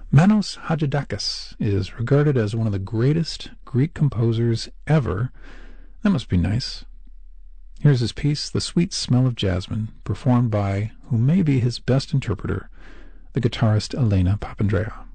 Manos Hadjidakis is regarded as one of the greatest Greek composers ever. That must be nice. Here's his piece, The Sweet Smell of Jasmine, performed by who may be his best interpreter, the guitarist Elena Papandreou.